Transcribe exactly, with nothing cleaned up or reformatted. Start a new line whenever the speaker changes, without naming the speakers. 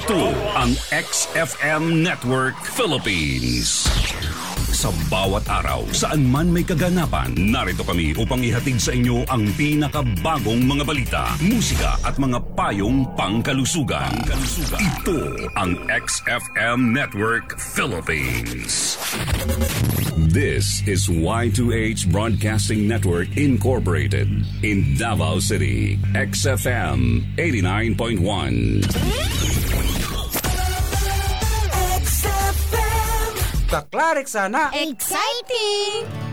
Ito ang X F M Network Philippines. Sa bawat araw, saan man may kaganapan, narito kami upang ihatid sa inyo ang pinakabagong mga balita, musika at mga payong pangkalusugan. Ito ang X F M Network Philippines. This is Y two H Broadcasting Network Incorporated in Davao City. X F M eighty-nine point one.
Kaklarik sana!
Exciting!